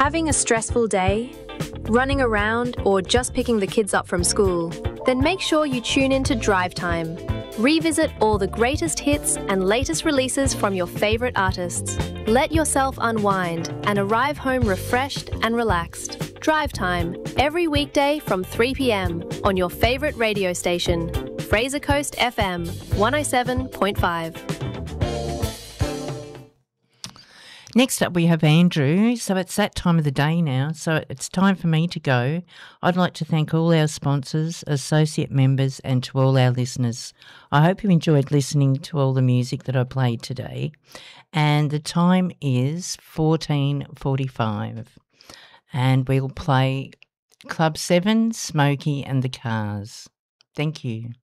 Having a stressful day? Running around or just picking the kids up from school? Then make sure you tune in to Drive Time. Revisit all the greatest hits and latest releases from your favourite artists. Let yourself unwind and arrive home refreshed and relaxed. Drive Time, every weekday from 3 p.m. on your favourite radio station, Fraser Coast FM 107.5. Next up we have Andrew. So it's that time of the day now, so it's time for me to go. I'd like to thank all our sponsors, associate members and to all our listeners. I hope you enjoyed listening to all the music that I played today. And the time is 14:45 and we'll play Club 7, Smokey and the Cars. Thank you.